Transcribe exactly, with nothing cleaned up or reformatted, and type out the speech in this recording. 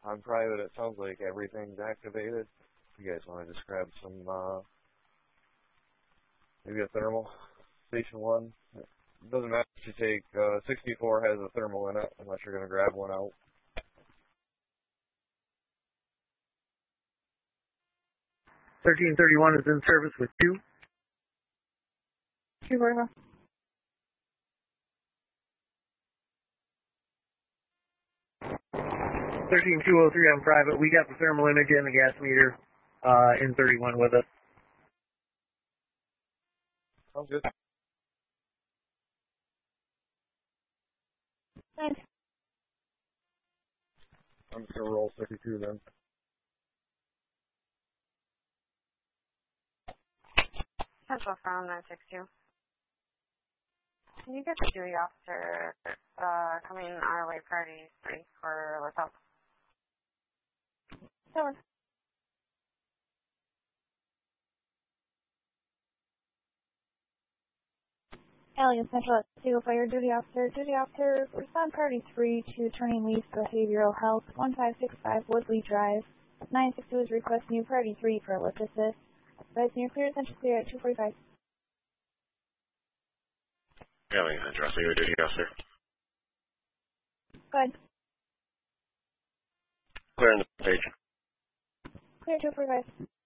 on private, it sounds like everything's activated. If you guys want to just grab some, uh, maybe a thermal, station one. It doesn't matter if you take, uh, sixty-four has a thermal in it, unless you're going to grab one out. thirteen thirty-one is in service with two. Two Vertigo. thirteen two oh three on private. We got the thermal image and the gas meter uh, in thirty-one with us. Sounds good. Thanks. I'm just going to roll thirty-two then. Central from nine six two. Can you get the duty officer uh, coming our way priority three for let's help? Over. Alien Central at Single Fire Duty Officer. Duty Officer, respond priority three to turning lease behavioral health, one five six five Woodley Drive. nine six two is requesting you priority three for lift assist. Advising you clear, Central clear at two forty-five. Alien Central, Single Duty Officer. Go ahead. Clear on the page. Clear two forty-five.